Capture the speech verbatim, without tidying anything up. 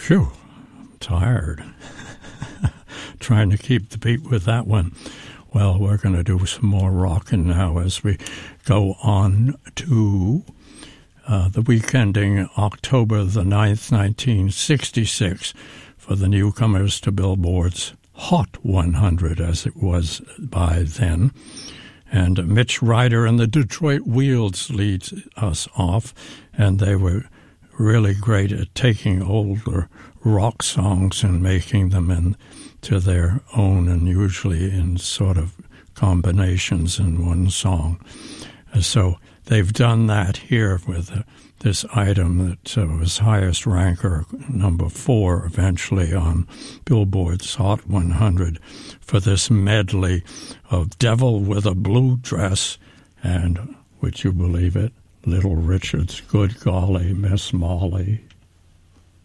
Phew, I'm tired. Trying to keep the beat with that one. Well, we're going to do some more rockin' now as we go on to uh, the week ending October the ninth, nineteen sixty-six, for the newcomers to Billboard's Hot one hundred, as it was by then. And Mitch Ryder and the Detroit Wheels leads us off, and they were really great at taking older rock songs and making them into their own, and usually in sort of combinations in one song. So they've done that here with uh, this item that uh, was highest ranker, number four, eventually on Billboard's Hot one hundred, for this medley of Devil with a Blue Dress and, would you believe it, Little Richard's Good Golly, Miss Molly.